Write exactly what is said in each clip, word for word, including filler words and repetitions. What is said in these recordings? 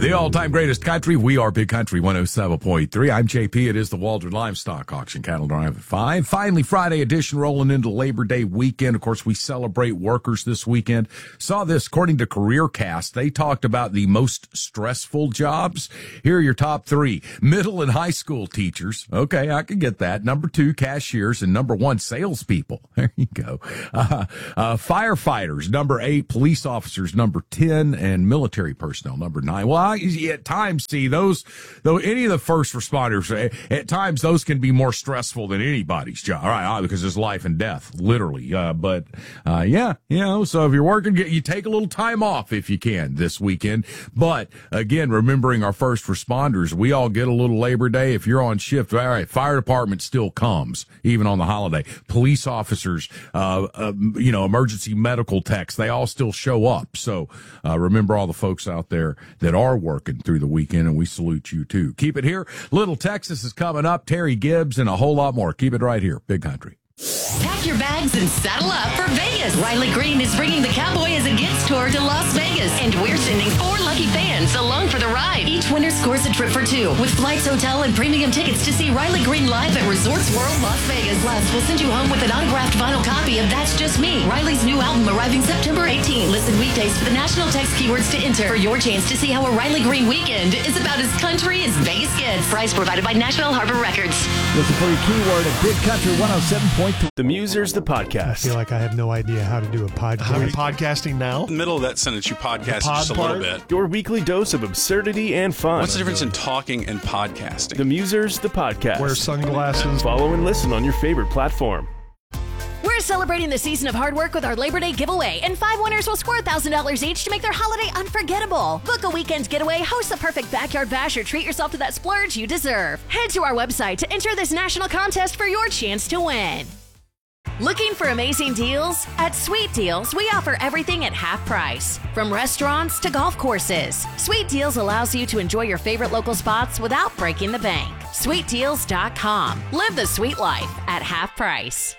The all-time greatest country. We are Big Country one oh seven point three. I'm J P. It is the Waldron Livestock Auction. Cattle Drive at five. Finally, Friday edition rolling into Labor Day weekend. Of course, we celebrate workers this weekend. Saw this according to CareerCast. They talked about the most stressful jobs. Here are your top three. Middle and high school teachers. Okay, I can get that. Number two, cashiers. And number one, salespeople. There you go. Uh, uh, firefighters. Number eight, police officers. Number ten, and military personnel. Number nine. Well, I, at times, see, those, though, any of the first responders, at times, those can be more stressful than anybody's job, all right? Because it's life and death, literally. Uh, but, uh, yeah, you know, so if you're working, you take a little time off if you can this weekend. But, again, remembering our first responders, we all get a little Labor Day. If you're on shift, all right, fire department still comes, even on the holiday. Police officers, uh, uh you know, emergency medical techs, they all still show up. So, uh, remember all the folks out there that are working through the weekend, and we salute you too. Keep it here. Little Texas is coming up. Terry Gibbs and a whole lot more. Keep it right here. Big Country. Pack your bags and saddle up for Vegas. Riley Green is bringing the Cowboy as a Gets tour to Las Vegas, and we're sending four lucky fans along for the ride. Each winner scores a trip for two with flights, hotel, and premium tickets to see Riley Green live at Resorts World Las Vegas. Plus, we'll send you home with an autographed vinyl copy of That's Just Me, Riley's new album arriving September eighteenth. Listen weekdays for the national text keywords to enter for your chance to see how a Riley Green weekend is about as country as Vegas gets. Price provided by National Harbor Records. Listen for your keyword at Big Country one oh seven point three. The Musers, the podcast. I feel like I have no idea how to do a podcast. How are you podcasting now? In the middle of that sentence, you podcast just a little bit. Your weekly dose of absurdity and fun. What's the difference in talking and podcasting? The Musers, the podcast. Wear sunglasses. Follow and listen on your favorite platform. We're celebrating the season of hard work with our Labor Day giveaway, and five winners will score one thousand dollars each to make their holiday unforgettable. Book a weekend getaway, host the perfect backyard bash, or treat yourself to that splurge you deserve. Head to our website to enter this national contest for your chance to win. Looking for amazing deals? At Sweet Deals, we offer everything at half price. From restaurants to golf courses, Sweet Deals allows you to enjoy your favorite local spots without breaking the bank. sweet deals dot com. Live the sweet life at half price.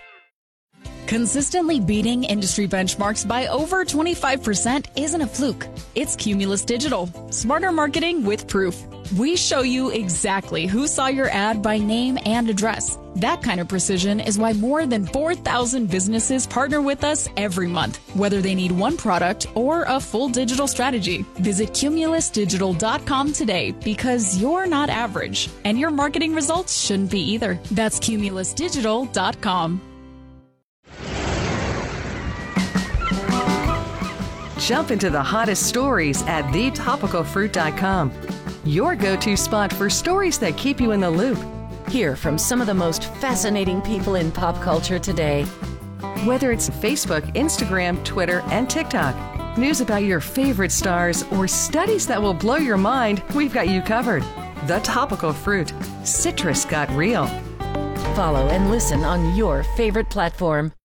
Consistently beating industry benchmarks by over twenty-five percent isn't a fluke. It's Cumulus Digital. Smarter marketing with proof. We show you exactly who saw your ad by name and address. That kind of precision is why more than four thousand businesses partner with us every month, whether they need one product or a full digital strategy. Visit cumulus digital dot com today, because you're not average, and your marketing results shouldn't be either. That's cumulus digital dot com. Jump into the hottest stories at the topical fruit dot com. Your go-to spot for stories that keep you in the loop. Hear from some of the most fascinating people in pop culture today. Whether it's Facebook, Instagram, Twitter, and TikTok, news about your favorite stars, or studies that will blow your mind, we've got you covered. The Topical Fruit. Citrus got real. Follow and listen on your favorite platform.